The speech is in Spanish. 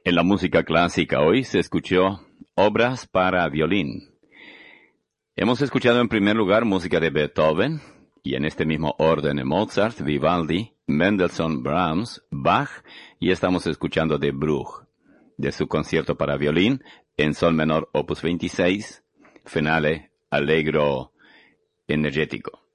En la música clásica hoy se escuchó obras para violín. Hemos escuchado en primer lugar música de Beethoven, y en este mismo orden Mozart, Vivaldi, Mendelssohn, Brahms, Bach, y estamos escuchando de Bruch, de su concierto para violín en sol menor opus 26, finale allegro energético.